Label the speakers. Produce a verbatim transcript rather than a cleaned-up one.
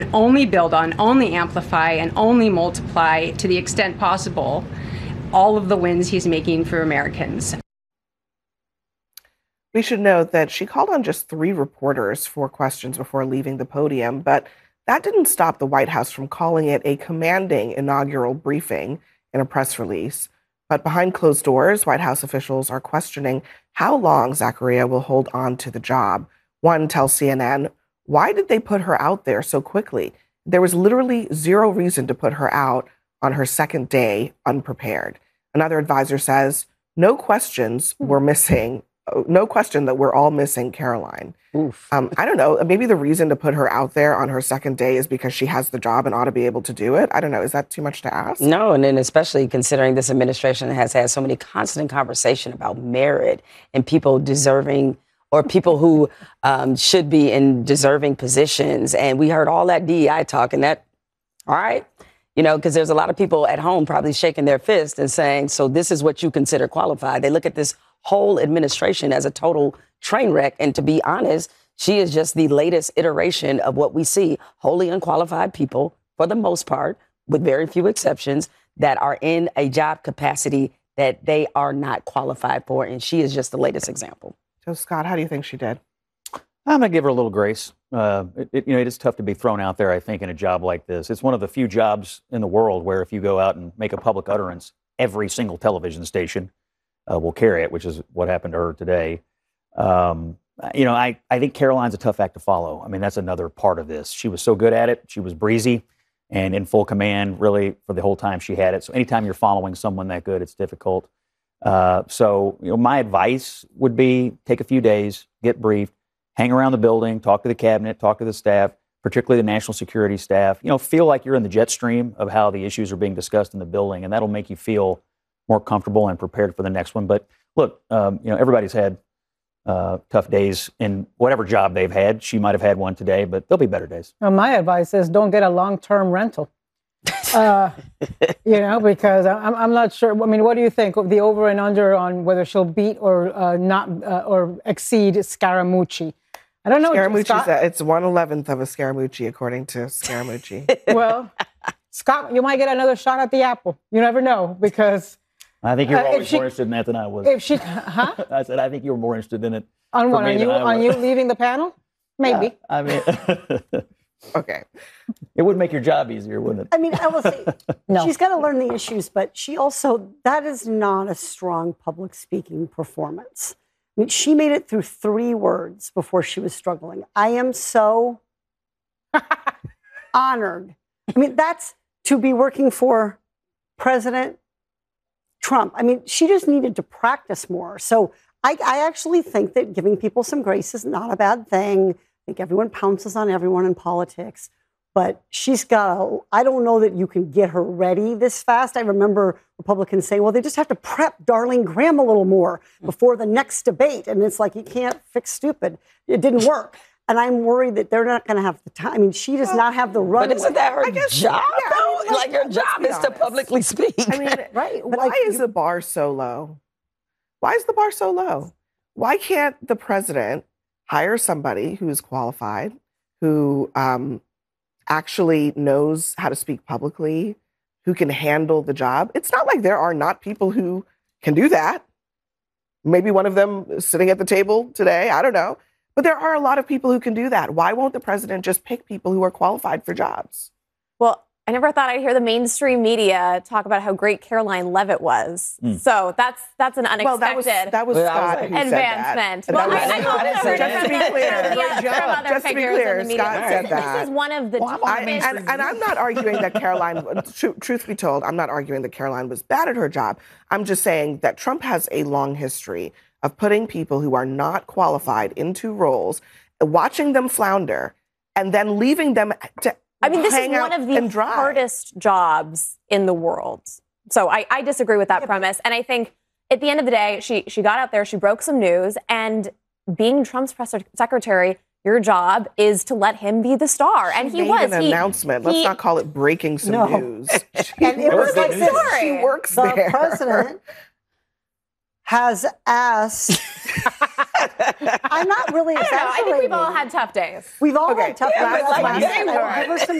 Speaker 1: Only build on, only amplify, and only multiply to the extent possible all of the wins he's making for Americans.
Speaker 2: We should note that she called on just three reporters for questions before leaving the podium, but that didn't stop the White House from calling it a commanding inaugural briefing in a press release. But behind closed doors, White House officials are questioning how long Zachariah will hold on to the job. One tells C N N, why did they put her out there so quickly? There was literally zero reason to put her out on her second day unprepared. Another advisor says, no questions were missing. No question that we're all missing Caroline. Um, I don't know. Maybe the reason to put her out there on her second day is because she has the job and ought to be able to do it. I don't know. Is that too much to ask?
Speaker 3: No, and then especially considering this administration has had so many constant conversation about merit and people deserving or people who um, should be in deserving positions. And we heard all that D E I talk and that, all right, you know, because there's a lot of people at home probably shaking their fist and saying, so this is what you consider qualified. They look at this whole administration as a total train wreck. And to be honest, she is just the latest iteration of what we see, wholly unqualified people, for the most part, with very few exceptions, that are in a job capacity that they are not qualified for. And she is just the latest example.
Speaker 2: So, Scott, how do you think she did?
Speaker 4: I'm going to give her a little grace. Uh, it, it, you know, it is tough to be thrown out there, I think, in a job like this. It's one of the few jobs in the world where if you go out and make a public utterance, every single television station Uh, will carry it, which is what happened to her today. Um, you know, I, I think Caroline's a tough act to follow. I mean, that's another part of this. She was so good at it. She was breezy and in full command, really, for the whole time she had it. So anytime you're following someone that good, it's difficult. Uh, so, you know, my advice would be take a few days, get briefed, hang around the building, talk to the cabinet, talk to the staff, particularly the national security staff. You know, feel like you're in the jet stream of how the issues are being discussed in the building, and that'll make you feel more comfortable and prepared for the next one. But look, um, you know, everybody's had uh, tough days in whatever job they've had. She might have had one today, but there'll be better days.
Speaker 5: Well, my advice is don't get a long-term rental. Uh, you know, because I'm, I'm not sure. I mean, what do you think of the over and under on whether she'll beat or uh, not uh, or exceed Scaramucci? I don't know.
Speaker 2: Scaramucci said it's one eleventh of a Scaramucci, according to Scaramucci.
Speaker 5: Well, Scott, you might get another shot at the apple. You never know, because
Speaker 4: I think you're
Speaker 5: uh,
Speaker 4: always
Speaker 5: she,
Speaker 4: more interested in that than I was.
Speaker 5: If she, huh?
Speaker 4: I said I think you were more interested in it.
Speaker 5: On what? On you? On you leaving the panel? Maybe.
Speaker 4: Yeah, I mean,
Speaker 2: okay.
Speaker 4: It would make your job easier, wouldn't it?
Speaker 6: I mean, I will say,
Speaker 5: no.
Speaker 6: She's got to learn the issues, but she also, that is not a strong public speaking performance. I mean, she made it through three words before she was struggling. I am so honored. I mean, that's to be working for President Trump. I mean, she just needed to practice more. So I, I actually think that giving people some grace is not a bad thing. I think everyone pounces on everyone in politics. But she's got a, I don't know that you can get her ready this fast. I remember Republicans saying, well, they just have to prep Darlene Graham a little more before the next debate. And it's like, you can't fix stupid. It didn't work. And I'm worried that they're not going to have the time. I mean, she does not have the runway.
Speaker 3: But isn't that her
Speaker 2: I guess,
Speaker 3: job,
Speaker 2: yeah,
Speaker 3: though?
Speaker 2: I mean,
Speaker 3: like, your job is to publicly speak.
Speaker 2: I mean,
Speaker 6: right.
Speaker 2: Why
Speaker 6: like,
Speaker 2: is the bar so low? Why is the bar so low? Why can't the president hire somebody who is qualified, who um, actually knows how to speak publicly, who can handle the job? It's not like there are not people who can do that. Maybe one of them is sitting at the table today. I don't know. But there are a lot of people who can do that. Why won't the president just pick people who are qualified for jobs?
Speaker 7: Well, I never thought I'd hear the mainstream media talk about how great Caroline Levitt was. Mm. So that's that's an unexpected
Speaker 2: well, that was, that was Scott who
Speaker 7: advancement.
Speaker 2: Said that.
Speaker 7: Well,
Speaker 2: was,
Speaker 7: I, I know
Speaker 2: just,
Speaker 7: from,
Speaker 2: just to be clear,
Speaker 7: from, from other
Speaker 2: just to be clear, Scott said that.
Speaker 7: This is one of the
Speaker 2: well, I, and, and I'm not arguing that Caroline, tr- truth be told, I'm not arguing that Caroline was bad at her job. I'm just saying that Trump has a long history of putting people who are not qualified into roles, watching them flounder, and then leaving them to
Speaker 7: I mean, this is
Speaker 2: hang
Speaker 7: one
Speaker 2: out
Speaker 7: of the
Speaker 2: and dry.
Speaker 7: hardest jobs in the world. So I, I disagree with that premise. And I think at the end of the day, she she got out there, she broke some news, and being Trump's press secretary, your job is to let him be the star.
Speaker 2: She
Speaker 7: and he
Speaker 2: made
Speaker 7: was.
Speaker 2: an
Speaker 7: he,
Speaker 2: announcent. Let's
Speaker 7: he,
Speaker 2: not call it breaking some
Speaker 6: no.
Speaker 2: news.
Speaker 6: And it was like this.
Speaker 2: She works
Speaker 6: the
Speaker 2: there.
Speaker 6: president has asked. I'm not really
Speaker 7: I don't know. I think we've all
Speaker 6: exaggerating.
Speaker 7: had tough days.
Speaker 6: We've all
Speaker 2: Okay.
Speaker 6: had tough
Speaker 2: Yeah,
Speaker 6: days.
Speaker 2: but like
Speaker 6: Last
Speaker 2: you
Speaker 6: night,
Speaker 2: said,
Speaker 6: I will give her some